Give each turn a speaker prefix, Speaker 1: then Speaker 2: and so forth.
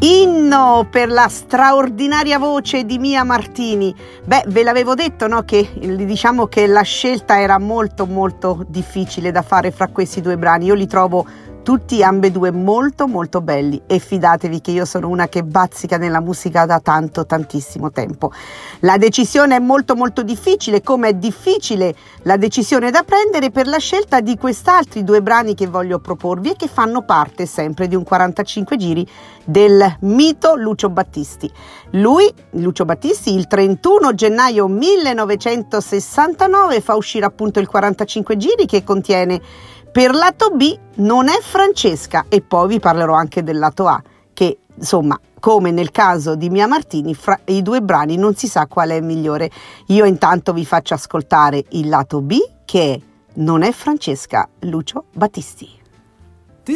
Speaker 1: Inno per la straordinaria voce di Mia Martini. Ve l'avevo detto, no? Che diciamo che la scelta era molto molto difficile da fare fra questi due brani. Io li trovo tutti ambedue molto molto belli e fidatevi che io sono una che bazzica nella musica da tantissimo tempo. La decisione è molto molto difficile, come è difficile la decisione da prendere per la scelta di quest'altri due brani che voglio proporvi e che fanno parte sempre di un 45 giri del mito Lucio Battisti. Lucio Battisti, il 31 gennaio 1969 fa uscire appunto il 45 giri che contiene per lato B Non è Francesca, e poi vi parlerò anche del lato A, che insomma, come nel caso di Mia Martini, fra i due brani non si sa qual è migliore. Io intanto vi faccio ascoltare il lato B, che è Non è Francesca, Lucio Battisti.